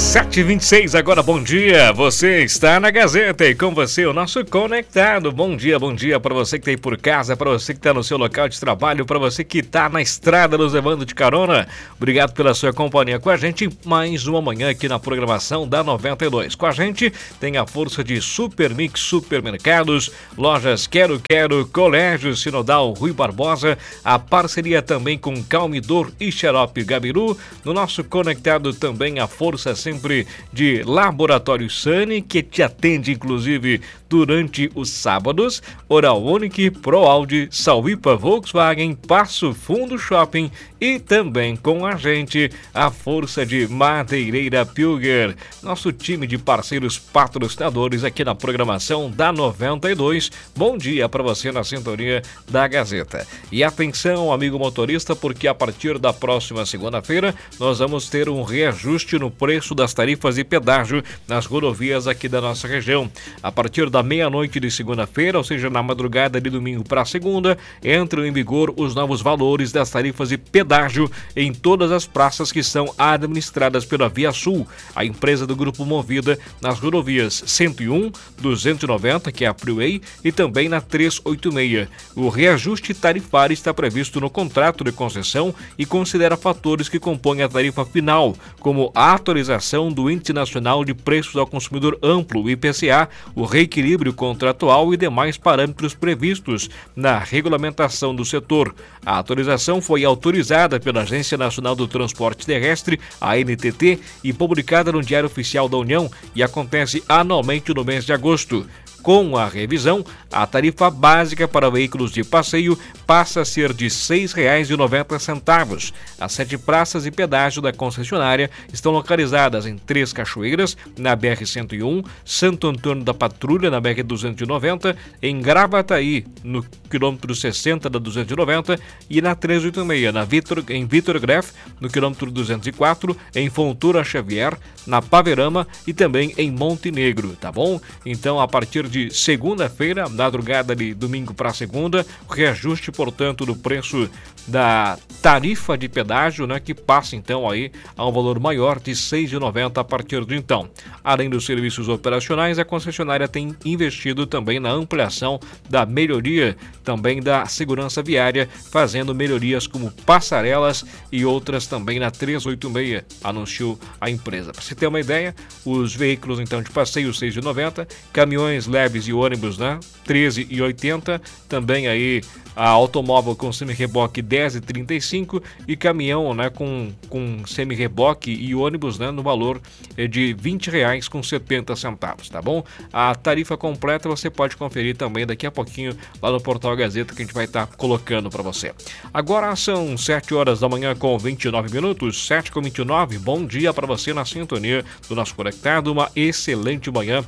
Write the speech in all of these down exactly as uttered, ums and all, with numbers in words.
sete e vinte e seis, agora bom dia, você está na Gazeta e com você o nosso Conectado. Bom dia, bom dia para você que está aí por casa, para você que está no seu local de trabalho, para você que está na estrada nos levando de carona. Obrigado pela sua companhia com a gente, mais uma manhã aqui na programação da noventa e dois. Com a gente tem a força de Supermix Supermercados, lojas Quero Quero, Colégio Sinodal Rui Barbosa, a parceria também com Calmidor e Xarope Gabiru. No nosso Conectado também a força sempre de Laboratório Sani, que te atende inclusive durante os sábados, Oral Unique, ProAude, Sauípa Volkswagen, Passo Fundo Shopping e também com a gente a força de Madeireira Pilger, nosso time de parceiros patrocinadores aqui na programação da noventa e dois. Bom dia para você na sintonia da Gazeta. E atenção, amigo motorista, porque a partir da próxima segunda-feira nós vamos ter um reajuste no preço das tarifas de pedágio nas rodovias aqui da nossa região. A partir da meia-noite de segunda-feira, ou seja, na madrugada de domingo para segunda, entram em vigor os novos valores das tarifas de pedágio em todas as praças que são administradas pela Via Sul, a empresa do Grupo Movida, nas rodovias cento e um, duzentos e noventa, que é a Freeway, e também na trezentos e oitenta e seis. O reajuste tarifário está previsto no contrato de concessão e considera fatores que compõem a tarifa final, como a atualização do Índice Nacional de Preços ao Consumidor Amplo, o I P C A, o reequilíbrio contratual e demais parâmetros previstos na regulamentação do setor. A atualização foi autorizada pela Agência Nacional do Transporte Terrestre, a N T T, e publicada no Diário Oficial da União e acontece anualmente no mês de agosto. Com a revisão, a tarifa básica para veículos de passeio passa a ser de seis reais e noventa centavos. As sete praças e pedágio da concessionária estão localizadas em Três Cachoeiras, na B R cento e um, Santo Antônio da Patrulha, na B R duzentos e noventa, em Gravataí, no quilômetro sessenta da duzentos e noventa, e na trezentos e oitenta e seis, na Vitor, em Vitor Greff, no quilômetro duzentos e quatro, em Fontoura Xavier, na Paverama e também em Montenegro, tá bom? Então, a partir de segunda-feira, madrugada de domingo para segunda, o reajuste, portanto, do preço da tarifa de pedágio, né, que passa então aí a um valor maior de seis reais e noventa centavos a partir de então. Além dos serviços operacionais, a concessionária tem investido também na ampliação da melhoria também da segurança viária, fazendo melhorias como passarelas e outras também na trezentos e oitenta e seis, anunciou a empresa. Para você ter uma ideia, os veículos então de passeio seis reais e noventa centavos, caminhões leves e ônibus, né, treze reais e oitenta centavos, também aí a automóvel com semi-reboque dez reais e trinta e cinco centavos e caminhão, né, com, com semi-reboque e ônibus, né, no valor de vinte reais com setenta centavos, tá bom? A tarifa completa você pode conferir também daqui a pouquinho lá no Portal Gazeta, que a gente vai estar tá colocando para você. Agora são sete horas da manhã com vinte e nove minutos, sete com vinte e nove. Bom dia para você na sintonia do nosso Conectado, uma excelente manhã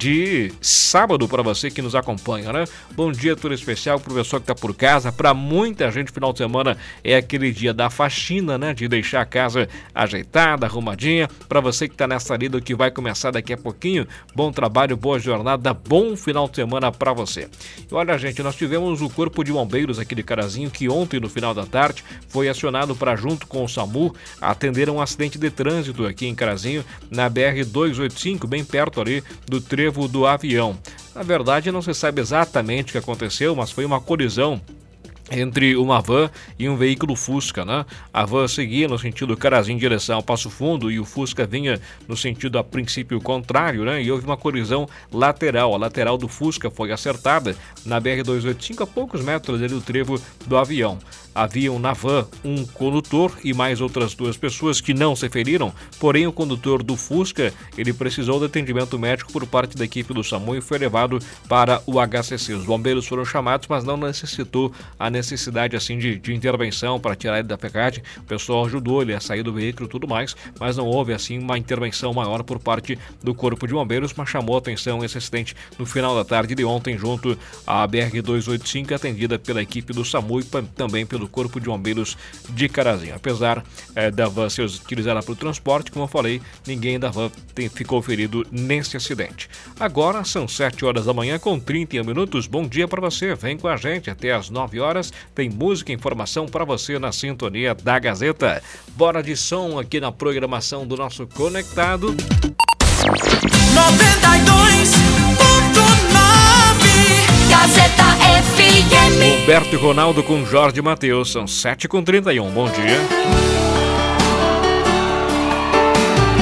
de sábado para você que nos acompanha, né? Bom dia todo especial pro pessoal que tá por casa. Para muita gente, final de semana é aquele dia da faxina, né? De deixar a casa ajeitada, arrumadinha. Para você que tá nessa lida que vai começar daqui a pouquinho, bom trabalho, boa jornada, bom final de semana para você. E olha, gente, nós tivemos o Corpo de Bombeiros aqui de Carazinho, que ontem, no final da tarde, foi acionado para, junto com o SAMU, atender um acidente de trânsito aqui em Carazinho, na B R duzentos e oitenta e cinco, bem perto ali do Trevo do Avião. Na verdade, não se sabe exatamente o que aconteceu, mas foi uma colisão entre uma van e um veículo Fusca, né? A van seguia no sentido Carazinho em direção ao Passo Fundo e o Fusca vinha no sentido a princípio contrário, né? E houve uma colisão lateral. A lateral do Fusca foi acertada na B R duzentos e oitenta e cinco, a poucos metros ali do Trevo do Avião. Haviam na van um condutor e mais outras duas pessoas que não se feriram, porém o condutor do Fusca, ele precisou de atendimento médico por parte da equipe do SAMU e foi levado para o H C C. Os bombeiros foram chamados, mas não necessitou a necessidade assim de, de intervenção para tirar ele da pegagem. O pessoal ajudou ele a sair do veículo e tudo mais, mas não houve assim uma intervenção maior por parte do Corpo de Bombeiros, mas chamou a atenção esse acidente no final da tarde de ontem junto à B R duzentos e oitenta e cinco, atendida pela equipe do SAMU e também pelo do Corpo de Bombeiros de Carazinho. Apesar é, da van ser utilizada para o transporte, como eu falei, ninguém da van tem, ficou ferido nesse acidente. Agora são sete horas da manhã com trinta e um minutos. Bom dia para você. Vem com a gente até as nove horas. horas tem música e informação para você na sintonia da Gazeta. Bora de som aqui na programação do nosso Conectado. noventa e dois ponto nove Gazeta F M. Humberto e Ronaldo com Jorge Mateus, são sete e trinta e um. Bom dia.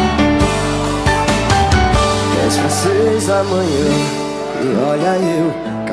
Escassez amanhã, e olha eu